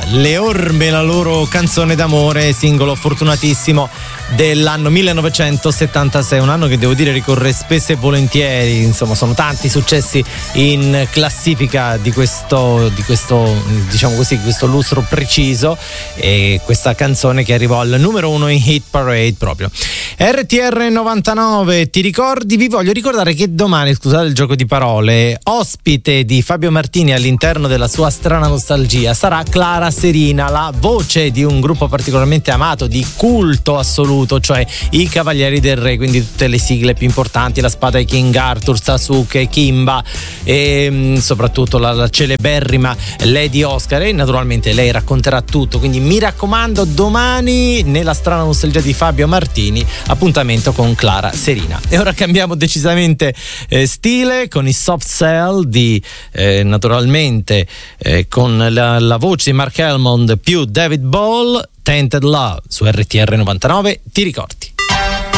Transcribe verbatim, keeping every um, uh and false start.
Le Orme, la loro canzone d'amore, singolo fortunatissimo dell'anno millenovecentosettantasei, un anno che devo dire ricorre spesso e volentieri, insomma sono tanti successi in classifica di questo, di questo diciamo così, questo lustro preciso, e questa canzone che arrivò al numero uno in Hit Parade proprio. R T R novantanove, ti ricordi? Vi voglio ricordare che domani, scusate il gioco di parole, ospite di Fabio Martini all'interno della sua strana nostalgia sarà Clara Serina, la voce di un gruppo particolarmente amato, di culto assoluto, cioè i Cavalieri del Re, quindi tutte le sigle più importanti, la spada di King Arthur, Sasuke, Kimba e mh, soprattutto la, la celeberrima Lady Oscar, e naturalmente lei racconterà tutto, quindi mi raccomando, domani nella strana nostalgia di Fabio Martini, appuntamento con Clara Serina. E ora cambiamo decisamente eh, stile con i Soft Cell di eh, naturalmente eh, con la, la voce di Mark Elmond più David Ball, Tainted Love su R T R novantanove, ti ricordi?